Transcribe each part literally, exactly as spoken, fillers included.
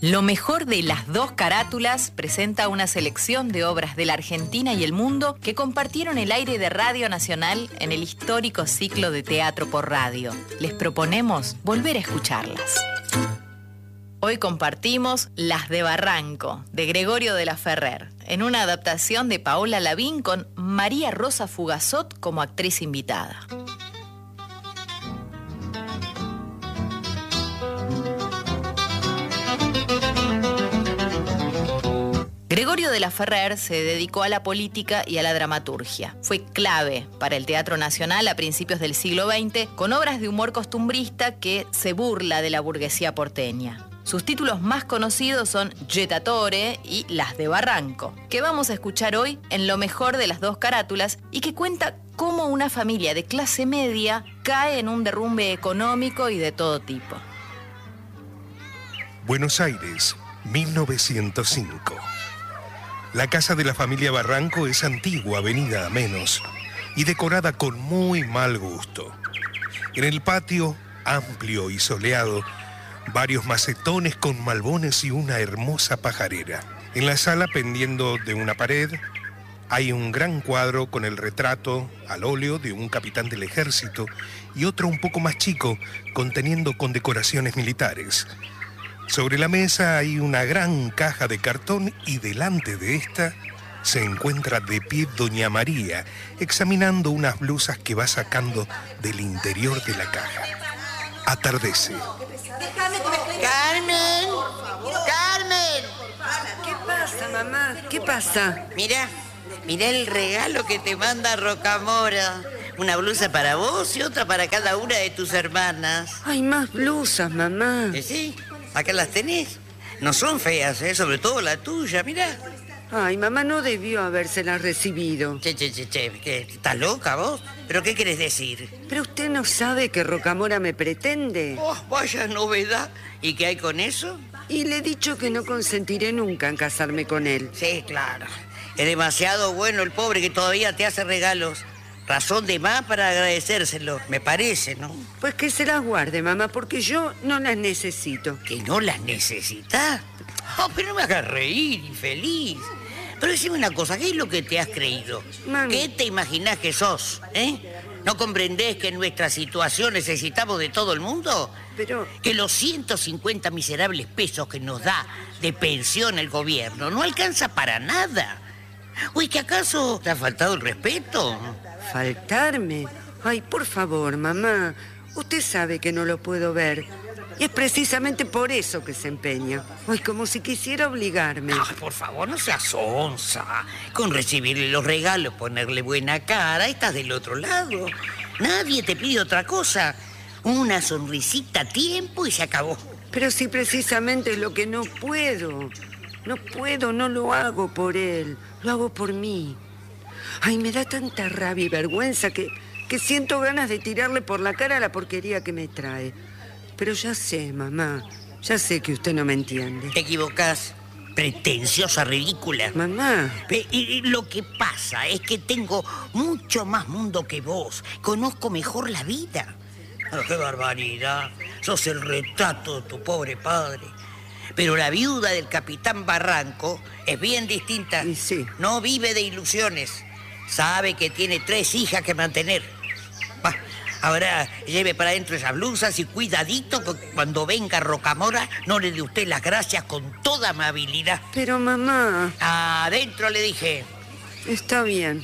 Lo mejor de las dos carátulas presenta una selección de obras de la Argentina y el mundo que compartieron el aire de Radio Nacional en el histórico ciclo de teatro por radio. Les proponemos volver a escucharlas. Hoy compartimos Las de Barranco, de Gregorio de la Ferrer, en una adaptación de Paola Lavín con María Rosa Fugazot como actriz invitada. Gregorio de la Ferrer se dedicó a la política y a la dramaturgia. Fue clave para el Teatro Nacional a principios del siglo veinte, con obras de humor costumbrista que se burla de la burguesía porteña. Sus títulos más conocidos son Jettatore y Las de Barranco, que vamos a escuchar hoy en Lo mejor de las dos carátulas y que cuenta cómo una familia de clase media cae en un derrumbe económico y de todo tipo. Buenos Aires, mil novecientos cinco. La casa de la familia Barranco es antigua, venida a menos, y decorada con muy mal gusto. En el patio, amplio y soleado, varios macetones con malbones y una hermosa pajarera. En la sala, pendiendo de una pared, hay un gran cuadro con el retrato al óleo de un capitán del ejército y otro un poco más chico, conteniendo condecoraciones militares. Sobre la mesa hay una gran caja de cartón y delante de esta se encuentra de pie Doña María, examinando unas blusas que va sacando del interior de la caja. Atardece. ¡Carmen! ¡Carmen! ¿Qué pasa, mamá? ¿Qué pasa? Mira, mira el regalo que te manda Rocamora. Una blusa para vos y otra para cada una de tus hermanas. Hay más blusas, mamá. ¿Eh, sí? Acá las tenés. No son feas, ¿eh? Sobre todo la tuya, mirá. Ay, mamá no debió habérselas recibido. Che, che, che, che, ¿qué? ¿Estás loca vos? ¿Pero qué querés decir? ¿Pero usted no sabe que Rocamora me pretende? Oh, vaya novedad. ¿Y qué hay con eso? Y le he dicho que no consentiré nunca en casarme con él. Sí, claro. Es demasiado bueno el pobre que todavía te hace regalos. Razón de más para agradecérselo, me parece, ¿no? Pues que se las guarde, mamá, porque yo no las necesito. ¿Que no las necesitas? Oh, pero no me hagas reír, infeliz. Pero decime una cosa, ¿qué es lo que te has creído? Mami. ¿Qué te imaginás que sos, eh? ¿No comprendés que en nuestra situación necesitamos de todo el mundo? Pero... Que los ciento cincuenta miserables pesos que nos da de pensión el gobierno no alcanza para nada. Uy, ¿que acaso te ha faltado el respeto? ¿Faltarme? Ay, por favor, mamá. Usted sabe que no lo puedo ver. Y es precisamente por eso que se empeña. Ay, como si quisiera obligarme. Ay, por favor, no seas onza. Con recibirle los regalos, ponerle buena cara, estás del otro lado. Nadie te pide otra cosa. Una sonrisita a tiempo y se acabó. Pero si precisamente es lo que no puedo. No puedo, no lo hago por él. Lo hago por mí. Ay, me da tanta rabia y vergüenza que, que siento ganas de tirarle por la cara la porquería que me trae. Pero ya sé, mamá, ya sé que usted no me entiende. Te equivocás, pretenciosa, ridícula. Mamá. Pe- y, y lo que pasa es que tengo mucho más mundo que vos. Conozco mejor la vida. Oh, ¡qué barbaridad! Sos el retrato de tu pobre padre. Pero la viuda del capitán Barranco es bien distinta. Y sí. No vive de ilusiones. Sabe que tiene tres hijas que mantener. Bah, ahora lleve para adentro esas blusas y cuidadito que cuando venga Rocamora no le dé usted las gracias con toda amabilidad. Pero mamá... Adentro le dije. Está bien.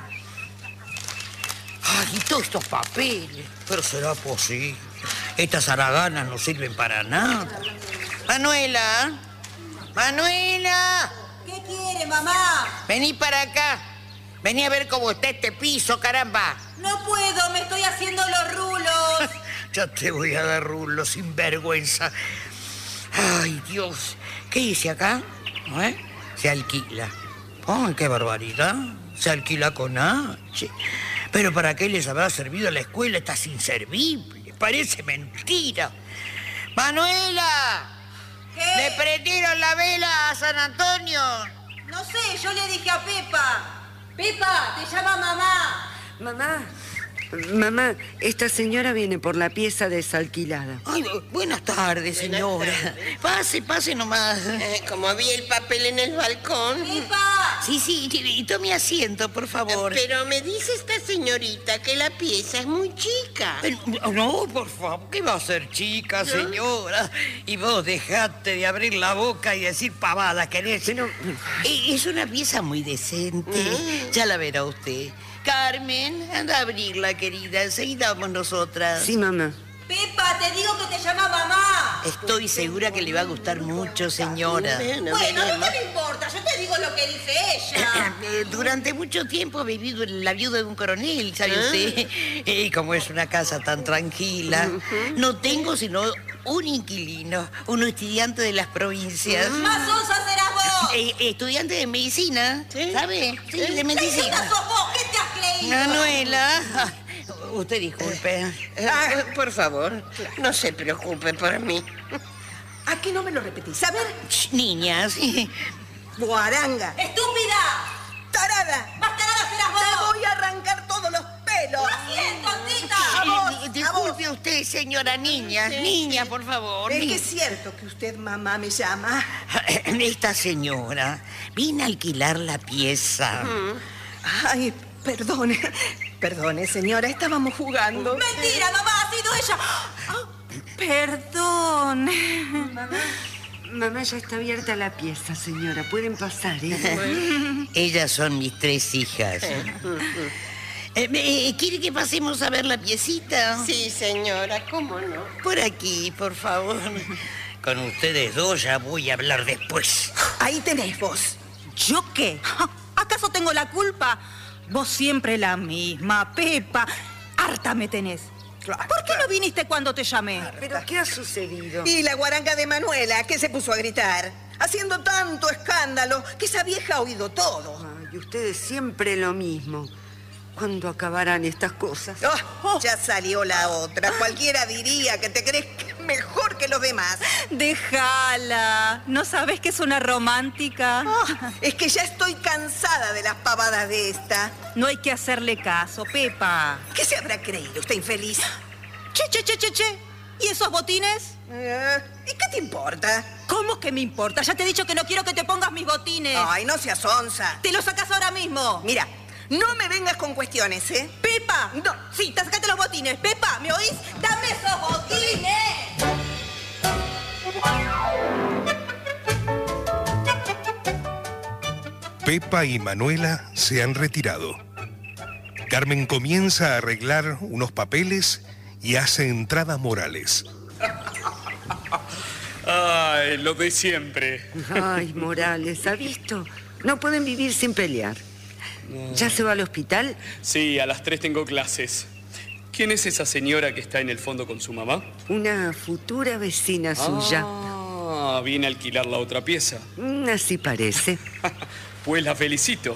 Ay, y todos estos papeles. Pero será posible. Estas haraganas no sirven para nada. Manuela. Manuela. ¿Qué quiere, mamá? Vení para acá. Vení a ver cómo está este piso, caramba. No puedo, me estoy haciendo los rulos. Ya te voy a dar rulo, sin vergüenza. Ay, Dios. ¿Qué dice acá? ¿Eh? Se alquila. ¡Ay, qué barbaridad! Se alquila con H. Pero ¿para qué les habrá servido la escuela? Estás inservible. Parece mentira. ¡Manuela! ¿Qué? ¿Le prendieron la vela a San Antonio? No sé, yo le dije a Pepa. Pepa, te llama mamá. Mamá, Mamá, esta señora viene por la pieza desalquilada. Ay, buenas tardes, señora. Pase, pase nomás. Eh, como vi el papel en el balcón. ¡Pepa! Sí, sí, y tome asiento, por favor. Pero me dice esta señorita que la pieza es muy chica. Eh, No, por favor, ¿qué va a ser chica, señora? Y vos dejate de abrir la boca y decir pavadas, ¿querés? Pero- Eh, Es una pieza muy decente. Ya la verá usted. Carmen, anda a abrirla, querida. Enseguida vamos nosotras. Sí, mamá. Pepa, te digo que te llama mamá. Estoy segura que le va a gustar mucho, señora. Bueno, Bueno, veremos. no me importa, yo te digo lo que dice ella. Eh, Durante mucho tiempo he vivido en la viuda de un coronel, ¿sabe usted? Y como es una casa tan tranquila, no tengo sino un inquilino, un estudiante de las provincias. Más onza serás vos. Eh, estudiante de medicina, ¿sabe? Sí, de ¿Qué medicina. sos vos? ¿Qué te has creído? Manuela, ah, usted disculpe. Ah, por favor, no se preocupe por mí. ¿A qué no me lo repetís? A ver, Sh, niñas, guaranga, ¡Estúpida! tarada, ¡Más tarada serás te vos! voy a arrancar todos los pelos. ¡Lo siento, tita! A vos, Eh, a disculpe vos. usted, señora, niñas, niñas, por favor. Es que niñas. es cierto que usted, mamá, me llama. Esta señora vine a alquilar la pieza. Ay, perdone, perdone, señora, estábamos jugando. ¡Mentira, mamá! ¡Ha sido ella! Ah, perdón. Mamá, ya está abierta la pieza, señora. Pueden pasar, ¿eh? Ellas son mis tres hijas. Eh, eh, ¿Quiere que pasemos a ver la piecita? Sí, señora, ¿cómo no? Por aquí, por favor. Con ustedes dos ya voy a hablar después. Ahí tenés vos. ¿Yo qué? ¿Acaso tengo la culpa? Vos siempre la misma, Pepa. Harta me tenés. ¿Por qué no viniste cuando te llamé? ¿Pero qué ha sucedido? Y la guaranga de Manuela, que se puso a gritar, haciendo tanto escándalo, que esa vieja ha oído todo. Ay, ustedes siempre lo mismo. ¿Cuándo acabarán estas cosas? Oh, ya salió la otra. Cualquiera diría que te crees mejor que los demás. Déjala. ¿No sabes que es una romántica? Oh, es que ya estoy cansada de las pavadas de esta. No hay que hacerle caso, Pepa. ¿Qué se habrá creído usted infeliz? Che, che, che, che, che. ¿Y esos botines? Eh, ¿Y qué te importa? ¿Cómo que me importa? Ya te he dicho que no quiero que te pongas mis botines. Ay, no seas onza. Te los sacas ahora mismo. Mira, no me vengas con cuestiones, ¿eh? Pepa. No. Sí, te sacaste los botines. Pepa, ¿me oís? ¡Dame esos botines! Pepa y Manuela se han retirado. Carmen comienza a arreglar unos papeles y hace entradas morales. Ay, lo de siempre. Ay, Morales, ¿ha visto? No pueden vivir sin pelear. ¿Ya se va al hospital? Sí, a las tres tengo clases. ¿Quién es esa señora que está en el fondo con su mamá? Una futura vecina suya. Ah, viene a alquilar la otra pieza. Mm, Así parece. Pues la felicito.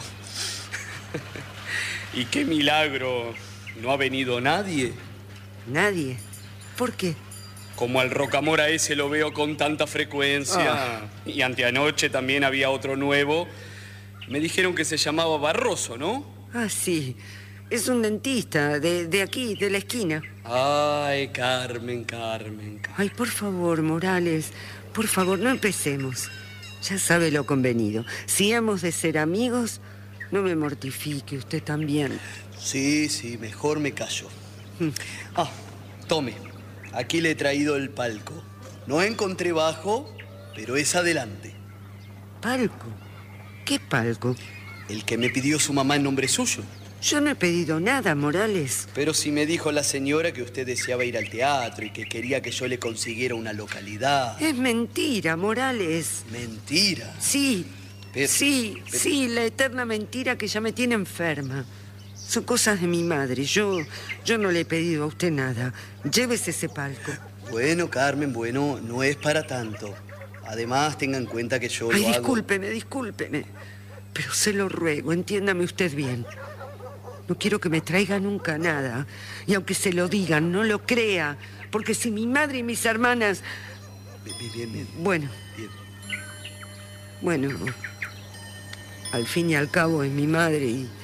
Y qué milagro. ¿No ha venido nadie? Nadie. ¿Por qué? Como al Rocamora ese lo veo con tanta frecuencia. Ah. Y anteanoche también había otro nuevo. Me dijeron que se llamaba Barroso, ¿no? Ah, sí. Es un dentista de, de aquí, de la esquina. Ay, Carmen, Carmen, Carmen. Ay, por favor, Morales. Por favor, no empecemos. Ya sabe lo convenido. Si hemos de ser amigos, no me mortifique usted también. Sí, sí, mejor me callo. Ah, tome. Aquí le he traído el palco. No encontré bajo, pero es adelante. ¿Palco? ¿Qué palco? El que me pidió su mamá en nombre suyo. Yo no he pedido nada, Morales. Pero si me dijo la señora que usted deseaba ir al teatro y que quería que yo le consiguiera una localidad. Es mentira, Morales. Mentira. Sí, Pero- sí, pero- sí, la eterna mentira que ya me tiene enferma. Son cosas de mi madre. Yo, yo no le he pedido a usted nada. Llévese ese palco. Bueno, Carmen, bueno, no es para tanto. Además, tenga en cuenta que yo Ay, lo hago... discúlpeme, discúlpeme. Pero se lo ruego, entiéndame usted bien. No quiero que me traiga nunca nada. Y aunque se lo digan, no lo crea. Porque si mi madre y mis hermanas... Bien, bien, bien. Bueno, bien. bueno. Al fin y al cabo es mi madre y,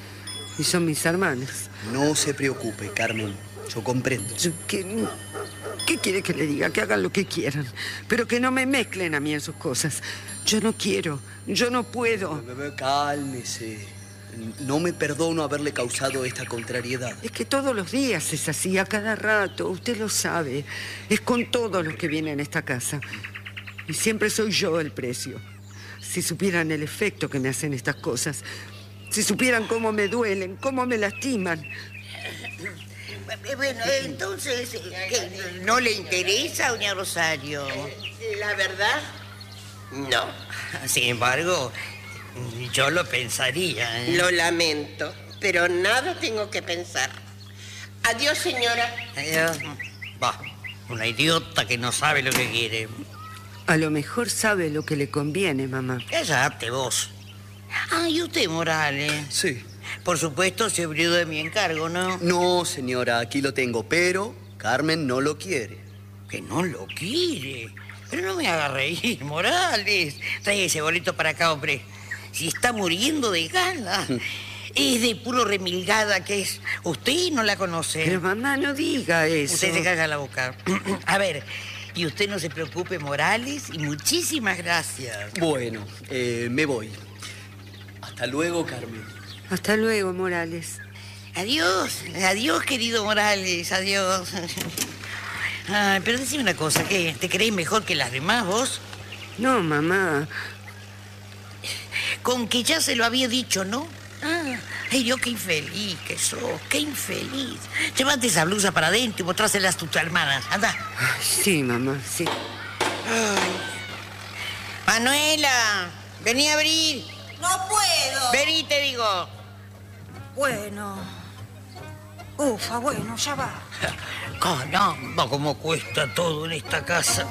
Y son mis hermanas. No se preocupe, Carmen. Yo comprendo. Yo, ¿qué, ¿Qué quiere que le diga? Que hagan lo que quieran. Pero que no me mezclen a mí en sus cosas. Yo no quiero. Yo no puedo. Cálmese. No me perdono haberle causado esta contrariedad. Es que todos los días es así, a cada rato. Usted lo sabe. Es con todos los que vienen a esta casa. Y siempre soy yo el precio. Si supieran el efecto que me hacen estas cosas. Si supieran cómo me duelen, cómo me lastiman. Bueno, entonces, ¿qué? ¿No le interesa, doña Rosario? La verdad, no. Sin embargo, yo lo pensaría. ¿eh? Lo lamento, pero nada tengo que pensar. Adiós, señora. Adiós. Va, una idiota que no sabe lo que quiere. A lo mejor sabe lo que le conviene, mamá. Cállate vos. Ah, ¿y usted, Morales? Sí. Por supuesto, se olvidó de mi encargo, ¿no? No, señora, aquí lo tengo, pero Carmen no lo quiere. ¿Que no lo quiere? Pero no me haga reír, Morales. Trae ese boleto para acá, hombre. Si está muriendo de ganas. Es de puro remilgada que es. Usted no la conoce. Pero mamá, no diga eso. Usted se caga la boca. A ver, y usted no se preocupe, Morales, y muchísimas gracias. Bueno, eh, me voy. Hasta luego, Carmen. Hasta luego, Morales. Adiós, adiós, querido Morales, adiós. Ay, pero decime una cosa, ¿qué? ¿Te crees mejor que las demás, vos? No, mamá. Con que ya se lo había dicho, ¿no? Ah, ay, yo qué infeliz que sos, qué infeliz. Llévate esa blusa para adentro y mostráselas a tus hermanas, anda. Ay, sí, mamá, sí. Ay. Manuela, vení a abrir. No puedo. Vení, te digo. Bueno. Ufa, bueno, ya va. Caramba, cómo cuesta todo en esta casa.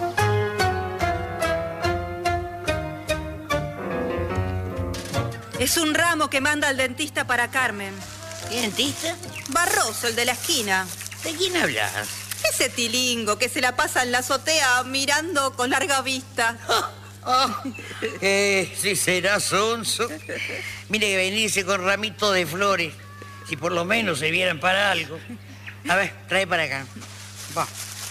Es un ramo que manda el dentista para Carmen. ¿Qué dentista? Barroso, el de la esquina. ¿De quién hablas? Ese tilingo que se la pasa en la azotea mirando con larga vista. Oh, oh. Eh, si será sonso. Mire que venirse con ramitos de flores. Si por lo menos se vieran para algo. A ver, trae para acá. Va.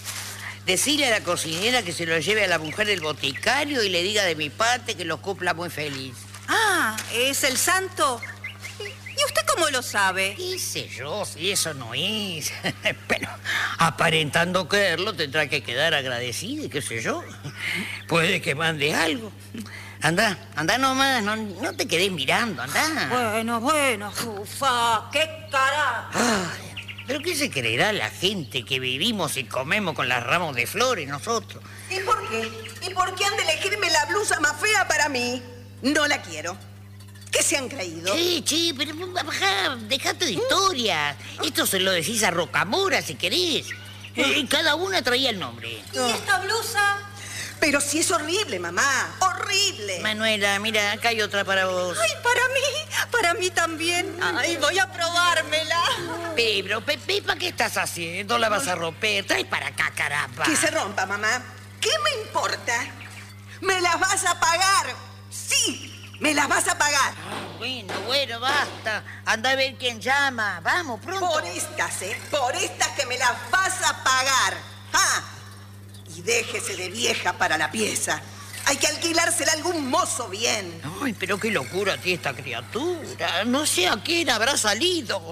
Decile a la cocinera que se lo lleve a la mujer del boticario y le diga de mi parte que lo cumpla muy feliz. Ah, ¿es el santo? ¿Y usted cómo lo sabe? ¿Qué sé yo? Si eso no es. Pero aparentando creerlo tendrá que quedar agradecido, qué sé yo. Puede que mande algo. Anda, anda nomás, no, no te quedes mirando, anda. Bueno, bueno, ufa, qué carajo. Ay, ¿pero qué se creerá la gente que vivimos y comemos con las ramos de flores nosotros? ¿Y por qué? ¿Y por qué han de elegirme la blusa más fea para mí? No la quiero. ¿Qué se han creído? Che, che, pero bajá, dejate de historias. Esto se lo decís a Rocamora si querés. Eh, cada una traía el nombre. ¿Y esta blusa? Pero si es horrible, mamá. ¡Horrible! Manuela, mira, acá hay otra para vos. Ay, para mí, para mí también. Ay, voy a probármela. Pero, Pepe, ¿para qué estás haciendo? La vas a romper. Trae para acá, caramba. Que se rompa, mamá. ¿Qué me importa? ¡Me las vas a pagar! ¡Sí! ¡Me las vas a pagar! Ah, bueno, bueno, basta. Anda a ver quién llama. Vamos, pronto. Por estas, ¿eh? Por estas que me las vas a pagar. ¡Ah! Y déjese de vieja para la pieza. Hay que alquilársela a algún mozo bien. Ay, pero qué locura tiene esta criatura. No sé a quién habrá salido.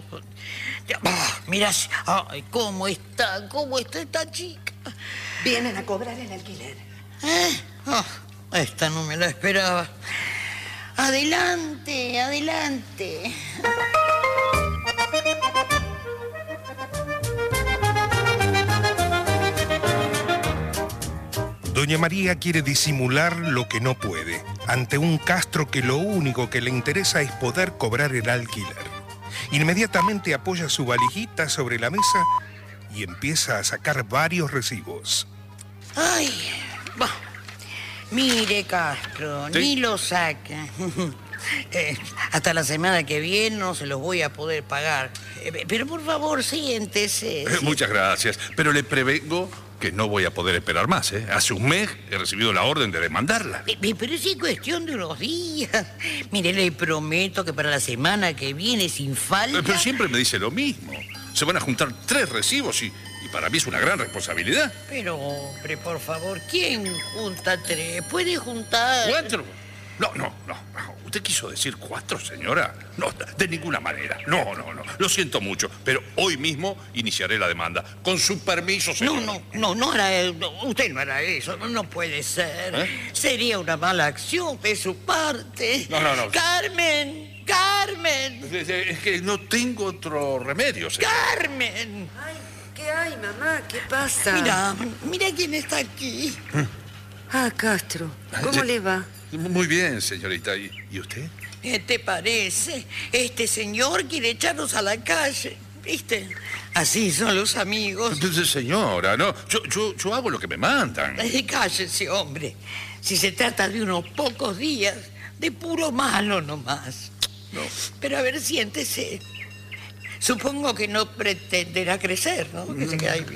Ah, mirá, ay, cómo está, cómo está esta chica. Vienen a cobrar el alquiler. ¿Eh? Oh, esta no me la esperaba. Adelante, adelante. Doña María quiere disimular lo que no puede, ante un Castro que lo único que le interesa es poder cobrar el alquiler. Inmediatamente apoya su valijita sobre la mesa y empieza a sacar varios recibos. Ay, bah. Mire, Castro, ¿Sí? ni lo saca. Eh, hasta la semana que viene no se los voy a poder pagar. Eh, pero por favor, siéntese. Eh, muchas gracias, pero le prevengo que no voy a poder esperar más, ¿eh? Hace un mes he recibido la orden de demandarla. Eh, Pero es cuestión de unos días. Mire, le prometo que para la semana que viene, sin falta... Pero siempre me dice lo mismo. Se van a juntar tres recibos y, y para mí es una gran responsabilidad. Pero, hombre, por favor, ¿quién junta tres? ¿Puede juntar...? ¿Cuatro? No, no, no. ¿Usted quiso decir cuatro, señora? No, de ninguna manera. No, no, no. Lo siento mucho, pero hoy mismo iniciaré la demanda. Con su permiso, señora. No, no, no, no hará... no, usted no hará eso. No, no puede ser. ¿Eh? Sería una mala acción de su parte. No, no, no. ¡Carmen! ¡Carmen! Es, es que no tengo otro remedio, señora. ¡Carmen! Ay, ¿qué hay, mamá? ¿Qué pasa? Mira, mira quién está aquí. Ah, Castro. ¿Cómo Sí. le va? Muy bien, señorita. ¿Y, y usted? ¿Qué te parece? Este señor quiere echarnos a la calle, ¿viste? Así son los amigos. Entonces, señora, no. Yo, yo, yo hago lo que me mandan. Ay, cállese, hombre. Si se trata de unos pocos días, de puro malo nomás. No. Pero a ver, siéntese. Supongo que no pretenderá crecer, ¿no? Que se queda ahí.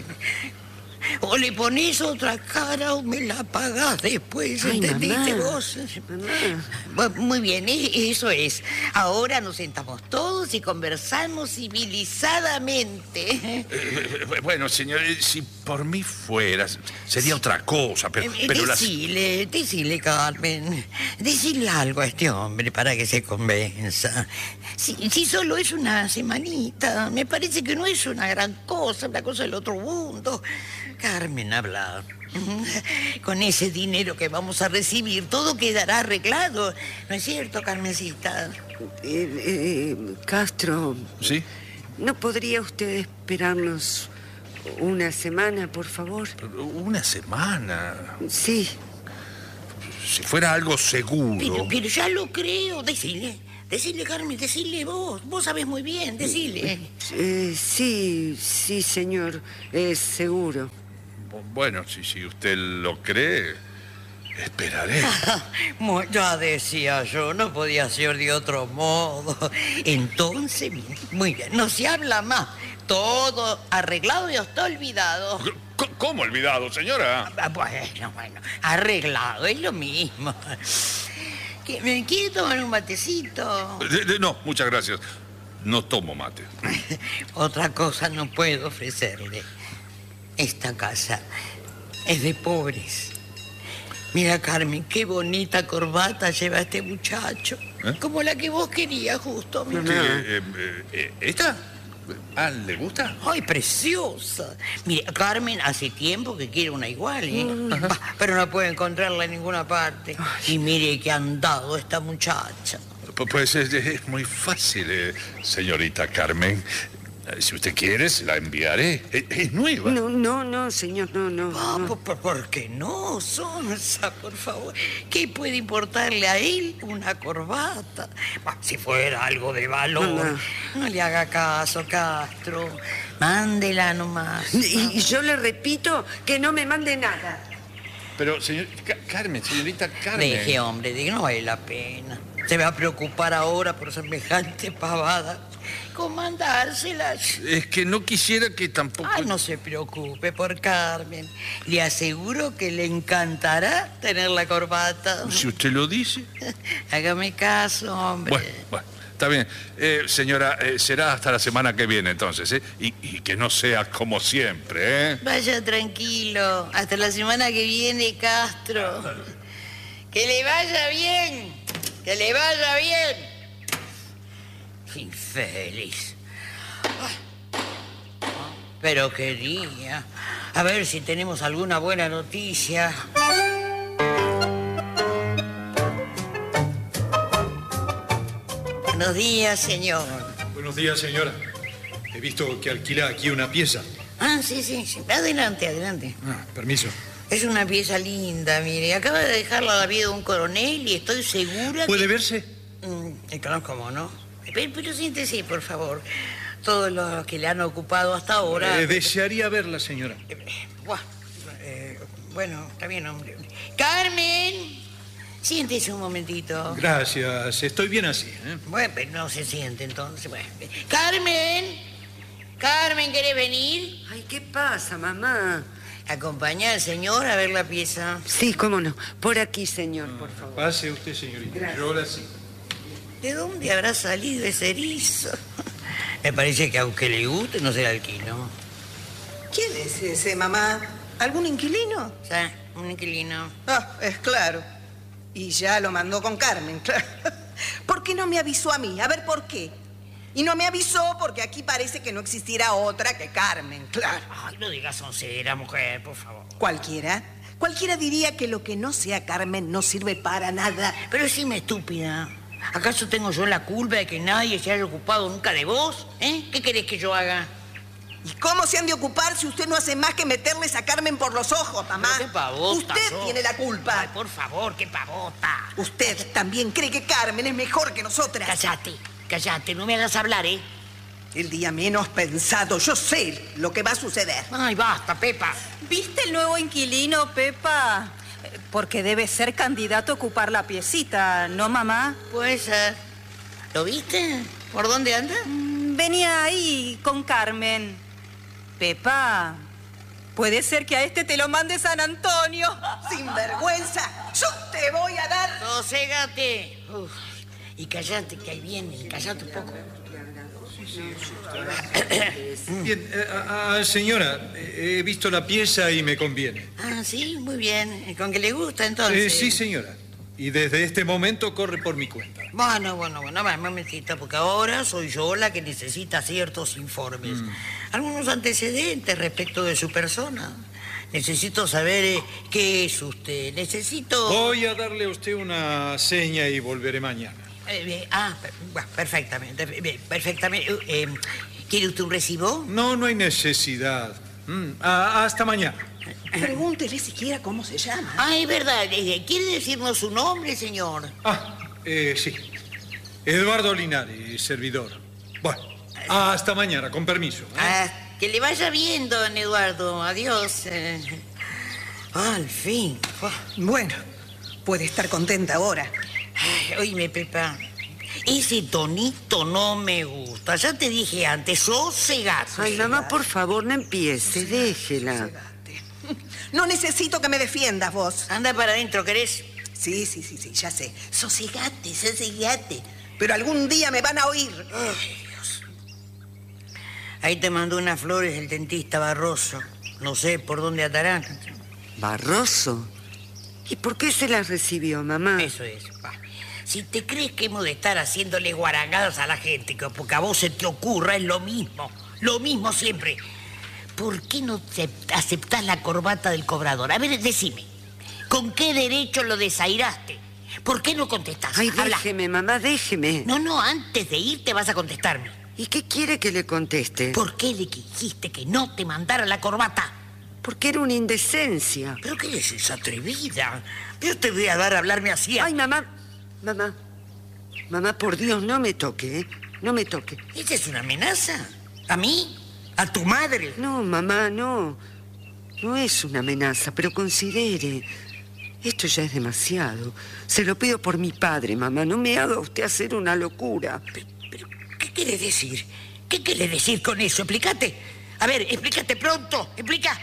O le pones otra cara o me la pagás después, Ay, ¿entendiste mamá. vos? Mamá. Bueno, muy bien, e- eso es. Ahora nos sentamos todos y conversamos civilizadamente. Eh, Bueno, señor, eh, si por mí fuera, sería otra cosa, pero, Eh, pero las... Decile, decile, Carmen. Decile algo a este hombre para que se convenza. Si, si solo es una semanita, me parece que no es una gran cosa, una cosa del otro mundo. Carmen, habla. Con ese dinero que vamos a recibir, todo quedará arreglado. ¿No es cierto, Carmencita? Eh, eh, Castro, ¿Sí? ¿no podría usted esperarnos una semana, por favor? Una semana. Sí. Si fuera algo seguro. Pero, pero ya lo creo. Decile, decile, Carmen, decile vos. Vos sabés muy bien, decile. Eh, sí, sí, señor. Es seguro. Bueno, si, si usted lo cree, esperaré. Mu- Ya decía yo, no podía ser de otro modo. Entonces, muy bien, no se habla más. Todo arreglado y está olvidado. C- ¿Cómo olvidado, señora? Ah, Bueno, bueno, arreglado, es lo mismo. ¿Qué- ¿Me quiere tomar un matecito? De- de- no, muchas gracias. No tomo mate. Otra cosa no puedo ofrecerle. Esta casa es de pobres. Mira, Carmen, qué bonita corbata lleva este muchacho. ¿Eh? Como la que vos querías, justo. mira. ¿Qué, eh, eh, eh, ¿Esta? Ah, ¿le gusta? ¡Ay, preciosa! Mire, Carmen hace tiempo que quiere una igual, ¿eh? Bah, pero no puede encontrarla en ninguna parte. Y mire que ha andado esta muchacha. Pu- Pues es, es muy fácil, eh, señorita Carmen. Eh, Si usted quiere, se la enviaré. Es, es nueva. No, no, no, señor, no, no. Ah, no. ¿por, por, por qué no, Sonsa, por favor? ¿Qué puede importarle a él una corbata? Bah, si fuera algo de valor. Mamá. No le haga caso, Castro. Mándela nomás. Y, y yo le repito que no me mande nada. Pero, señor, Ca- Carmen, señorita Carmen. Deje, hombre, de- no vale la pena. Se va a preocupar ahora por semejante pavada. ¿Cómo mandárselas? Es que no quisiera que tampoco... Ay, no se preocupe por Carmen. Le aseguro que le encantará tener la corbata. Si usted lo dice. Hágame caso, hombre. Bueno, bueno, está bien. Eh, señora, eh, será hasta la semana que viene entonces, ¿eh? Y, y que no sea como siempre, ¿eh? Vaya tranquilo. Hasta la semana que viene, Castro. Que le vaya bien. Que le vaya bien. Infeliz. Ah. Pero quería. A ver si tenemos alguna buena noticia. Buenos días, señor. Buenos días, señora. He visto que alquila aquí una pieza. Ah, sí, sí, sí. Adelante, adelante. Ah, permiso. Es una pieza linda, mire. Acaba de dejarla a la vida de un coronel y estoy segura ¿Puede que... verse? Mm, eh, claro, cómo no. Pero, pero siéntese, por favor. Todos los que le han ocupado hasta ahora... Eh, desearía verla, señora. Buah, eh, bueno, está bien, hombre. ¡Carmen! Siéntese un momentito. Gracias, estoy bien así. ¿eh? Bueno, pero no se siente entonces. Bueno. ¡Carmen! Carmen, ¿querés venir? Ay, ¿qué pasa, mamá? ¿Acompaña al señor a ver la pieza? Sí, cómo no. Por aquí, señor, por favor. Pase usted, señorita. Gracias. Yo la sigo. ¿De dónde habrá salido ese erizo? Me parece que aunque le guste, no se la alquilo. ¿Quién es ese, mamá? ¿Algún inquilino? O sea, un inquilino. Ah, es claro. Y ya lo mandó con Carmen, claro. ¿Por qué no me avisó a mí? A ver, ¿por qué? Y no me avisó porque aquí parece que no existiera otra que Carmen, claro. Ay, no digas soncera, mujer, por favor. ¿Cualquiera? Cualquiera diría que lo que no sea Carmen no sirve para nada. Pero decime, estúpida, ¿acaso tengo yo la culpa de que nadie se haya ocupado nunca de vos? ¿Eh? ¿Qué querés que yo haga? ¿Y cómo se han de ocupar si usted no hace más que meterles a Carmen por los ojos, mamá? Pero qué pavota Usted sos. tiene la culpa. Ay, por favor, qué pavota. Usted también cree que Carmen es mejor que nosotras. Cállate, cállate, no me hagas hablar, ¿eh? El día menos pensado, yo sé lo que va a suceder. Ay, basta, Pepa. ¿Viste el nuevo inquilino, Pepa? Eh, Porque debe ser candidato a ocupar la piecita, ¿no, mamá? Puede ser. ¿Lo viste? ¿Por dónde anda? Mm, Venía ahí con Carmen. Pepa, puede ser que a este te lo mande San Antonio. Sin vergüenza, yo te voy a dar... Soségate. Uf. Y callate, que ahí viene, callate un poco. Bien, eh, ah, ah, señora, eh, he visto la pieza y me conviene. Ah, sí, muy bien. ¿Con que le gusta, entonces? Eh, sí, señora. Y desde este momento corre por mi cuenta. Bueno, bueno, bueno, va, un momentito, porque ahora soy yo la que necesita ciertos informes. Mm. Algunos antecedentes respecto de su persona. Necesito saber eh, qué es usted. Necesito... Voy a darle a usted una seña y volveré mañana. Eh, eh, ah, per- bueno, perfectamente, eh, perfectamente. Eh, ¿Quiere usted un recibo? No, no hay necesidad. Mm, ah, hasta mañana. Pregúntele siquiera cómo se llama. Ah, es verdad. Eh, ¿Quiere decirnos su nombre, señor? Ah, eh, sí. Eduardo Linares, servidor. Bueno, hasta mañana, con permiso. ¿eh? Ah, que le vaya bien, don Eduardo. Adiós. Eh, ah, al fin. Ah. Bueno, puede estar contenta ahora. Ay, oíme, Pepa. Ese tonito no me gusta. Ya te dije antes, sosegate. Ay, mamá, por favor, no empiece, déjela. No necesito que me defiendas vos. Anda para adentro, ¿querés? Sí, sí, sí, sí, ya sé. Sosegate, sosegate. Pero algún día me van a oír. Ay, Dios. Ahí te mandó unas flores el dentista Barroso. No sé por dónde atarán. ¿Barroso? ¿Y por qué se las recibió, mamá? Eso es. Va. Si te crees que hemos de estar haciéndole guarangadas a la gente, que porque a vos se te ocurra, es lo mismo. Lo mismo siempre. ¿Por qué no te aceptás la corbata del cobrador? A ver, decime. ¿Con qué derecho lo desairaste? ¿Por qué no contestás? Ay, Habla. déjeme, mamá, déjeme. No, no, antes de irte vas a contestarme. ¿Y qué quiere que le conteste? ¿Por qué le dijiste que no te mandara la corbata? Porque era una indecencia. ¿Pero qué es esa atrevida? Yo te voy a dar a hablarme así. Ay, mamá, mamá, mamá, por Dios, no me toque, ¿eh? No me toque. ¿Esa es una amenaza? ¿A mí? ¿A tu madre? No, mamá, no. No es una amenaza, pero considere. Esto ya es demasiado. Se lo pido por mi padre, mamá. No me haga usted hacer una locura. Pero, pero ¿qué quiere decir? ¿Qué quiere decir con eso? Explícate. A ver, explícate pronto. Explica.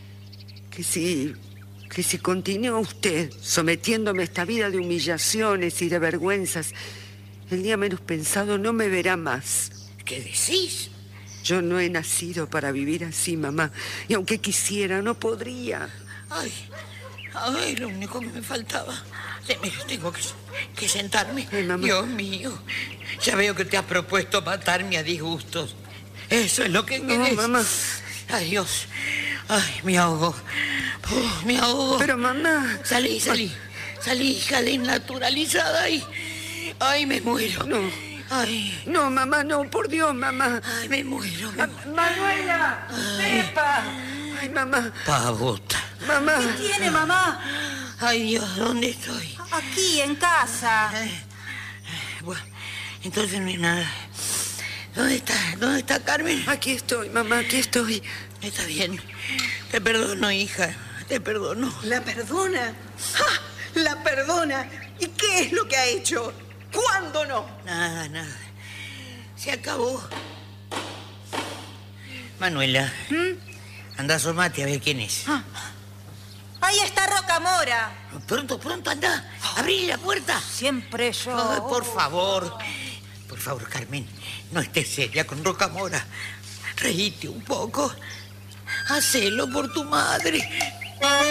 Que si... que si continúa usted sometiéndome a esta vida de humillaciones y de vergüenzas, el día menos pensado no me verá más. ¿Qué decís? Yo no he nacido para vivir así, mamá. Y aunque quisiera, no podría. Ay, ay, lo único que me faltaba. Tengo que, que sentarme. Ay, mamá. Dios mío. Ya veo que te has propuesto matarme a disgustos. Eso es lo que No, querés. mamá. Ay, Dios. Ay, me ahogo. Oh, me ahogo. Pero, mamá... Salí, salí. Salí, hija de naturalizada. Ay, ay, me muero. No. Ay. No, mamá, no, por Dios, mamá. Ay, me muero. Me muero. Manuela, Pepa. Ay, mamá. Pavota. Mamá. ¿Qué tiene, mamá? Ay, Dios, ¿dónde estoy? Aquí, en casa. Bueno, entonces no hay nada. ¿Dónde está? ¿Dónde está Carmen? Aquí estoy, mamá, aquí estoy. Está bien. Te perdono, hija. Te perdono. ¿La perdona? ¡Ja! ¿La perdona? ¿Y qué es lo que ha hecho? ¿Cuándo no? Nada, nada. Se acabó. Manuela, ¿Mm? Anda, asomate a ver quién es. Ah. Ahí está Rocamora. Pronto, pronto, anda. Abrí la puerta. Siempre yo. Ay, por favor. Por favor, Carmen, no estés seria con Rocamora. Reíte un poco. Hacelo por tu madre.